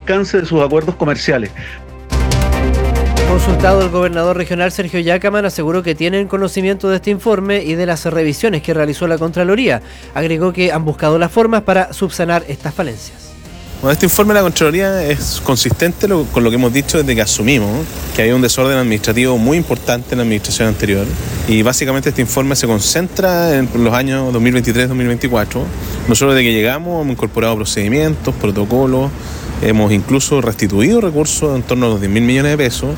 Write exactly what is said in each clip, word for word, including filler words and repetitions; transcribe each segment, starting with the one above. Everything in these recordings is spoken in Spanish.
alcance de sus acuerdos comerciales. Consultado, el gobernador regional Sergio Yacamán aseguró que tienen conocimiento de este informe y de las revisiones que realizó la Contraloría. Agregó que han buscado las formas para subsanar estas falencias. Bueno, este informe de la Contraloría es consistente con lo que hemos dicho desde que asumimos, que hay un desorden administrativo muy importante en la administración anterior, y básicamente este informe se concentra en los años dos mil veintitrés dos mil veinticuatro. Nosotros desde que llegamos hemos incorporado procedimientos, protocolos, hemos incluso restituido recursos en torno a los diez mil millones de pesos.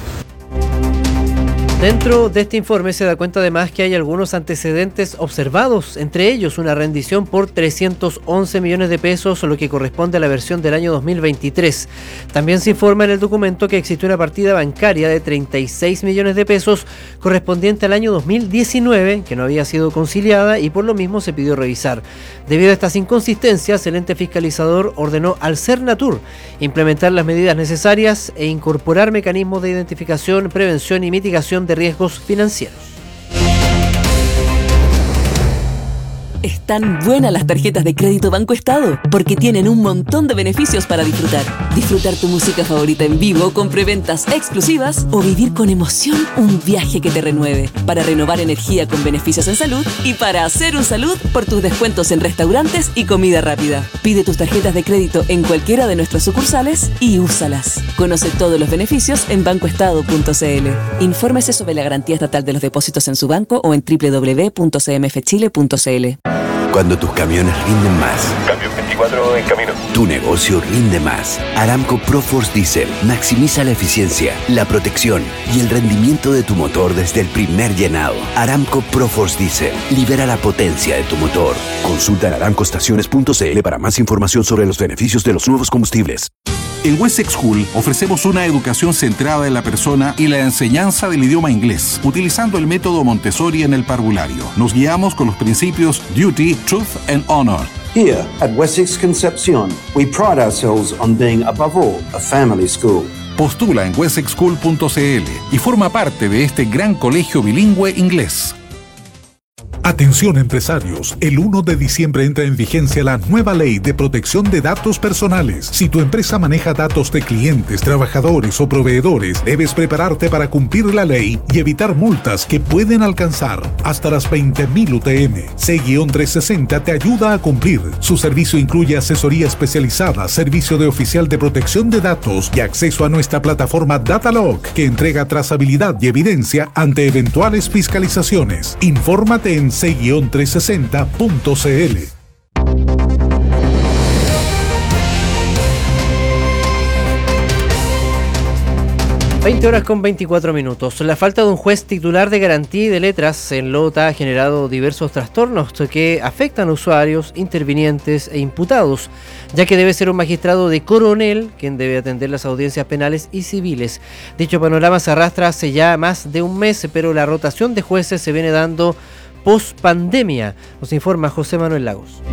Dentro de este informe se da cuenta además que hay algunos antecedentes observados, entre ellos una rendición por trescientos once millones de pesos, lo que corresponde a la versión del año dos mil veintitrés. También se informa en el documento que existe una partida bancaria de treinta y seis millones de pesos correspondiente al año dos mil diecinueve, que no había sido conciliada y por lo mismo se pidió revisar. Debido a estas inconsistencias, el ente fiscalizador ordenó al Cernatur implementar las medidas necesarias e incorporar mecanismos de identificación, prevención y mitigación de de riesgos financieros. Están buenas las tarjetas de crédito Banco Estado porque tienen un montón de beneficios para disfrutar. Disfrutar tu música favorita en vivo con preventas exclusivas o vivir con emoción un viaje que te renueve. Para renovar energía con beneficios en salud y para hacer un salud por tus descuentos en restaurantes y comida rápida. Pide tus tarjetas de crédito en cualquiera de nuestras sucursales y úsalas. Conoce todos los beneficios en banco estado punto c l. Infórmese sobre la garantía estatal de los depósitos en su banco o en doble u doble u doble u punto c m f chile punto c l. Cuando tus camiones rinden más. Camión veinticuatro en camino. Tu negocio rinde más. Aramco ProForce Diesel maximiza la eficiencia, la protección y el rendimiento de tu motor desde el primer llenado. Aramco ProForce Diesel libera la potencia de tu motor. Consulta en aramco estaciones punto c l para más información sobre los beneficios de los nuevos combustibles. En Wessex School ofrecemos una educación centrada en la persona y la enseñanza del idioma inglés, utilizando el método Montessori en el parvulario. Nos guiamos con los principios Duty, Truth and Honor. Here at Wessex Concepcion, we pride ourselves on being, above all, a family school. Postula en wessex school punto c l y forma parte de este gran colegio bilingüe inglés. Atención empresarios, el primero de diciembre entra en vigencia la nueva ley de protección de datos personales. Si tu empresa maneja datos de clientes, trabajadores o proveedores, debes prepararte para cumplir la ley y evitar multas que pueden alcanzar hasta las veinte mil U T M. C trescientos sesenta te ayuda a cumplir. Su servicio incluye asesoría especializada, servicio de oficial de protección de datos y acceso a nuestra plataforma Datalog, que entrega trazabilidad y evidencia ante eventuales fiscalizaciones. Infórmate en c trescientos sesenta punto c l. veinte horas con veinticuatro minutos. La falta de un juez titular de garantía y de letras en Lota ha generado diversos trastornos que afectan a usuarios, intervinientes e imputados, ya que debe ser un magistrado de coronel quien debe atender las audiencias penales y civiles. Dicho panorama se arrastra hace ya más de un mes, pero la rotación de jueces se viene dando post pandemia, nos informa José Manuel Lagos.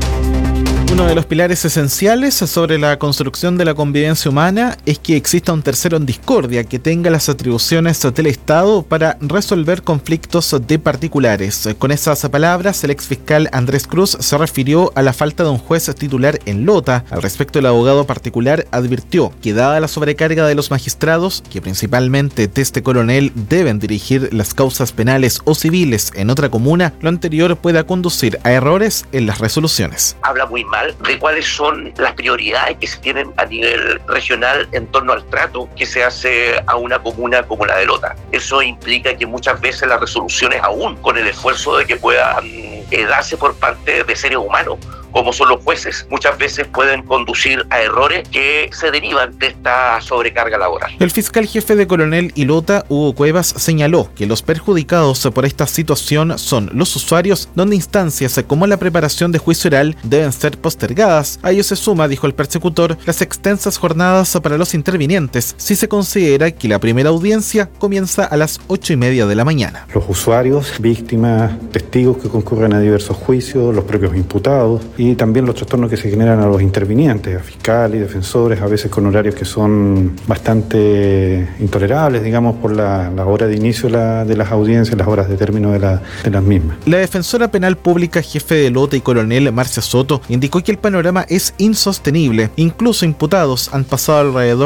Uno de los pilares esenciales sobre la construcción de la convivencia humana es que exista un tercero en discordia que tenga las atribuciones del Estado para resolver conflictos de particulares. Con esas palabras, el exfiscal Andrés Cruz se refirió a la falta de un juez titular en Lota. Al respecto, el abogado particular advirtió que dada la sobrecarga de los magistrados, que principalmente de este coronel deben dirigir las causas penales o civiles en otra comuna, lo anterior pueda conducir a errores en las resoluciones. Habla muy mal de cuáles son las prioridades que se tienen a nivel regional en torno al trato que se hace a una comuna como la de Lota. Eso implica que muchas veces las resoluciones, aún con el esfuerzo de que puedan eh, darse por parte de seres humanos, como son los jueces, muchas veces pueden conducir a errores que se derivan de esta sobrecarga laboral. El fiscal jefe de Coronel y Lota, Hugo Cuevas, señaló que los perjudicados por esta situación son los usuarios, donde instancias como la preparación de juicio oral deben ser postergadas. A ello se suma, dijo el persecutor, las extensas jornadas para los intervinientes, si se considera que la primera audiencia comienza a las ocho y media de la mañana. Los usuarios, víctimas, testigos que concurren a diversos juicios, los propios imputados, y también los trastornos que se generan a los intervinientes, a fiscales y defensores, a veces con horarios que son bastante intolerables, digamos, por la, la hora de inicio de, la, de las audiencias, las horas de término de, la, de las mismas. La defensora penal pública, jefe de Lota y coronel Marcia Soto, indicó que el panorama es insostenible. Incluso imputados han pasado alrededor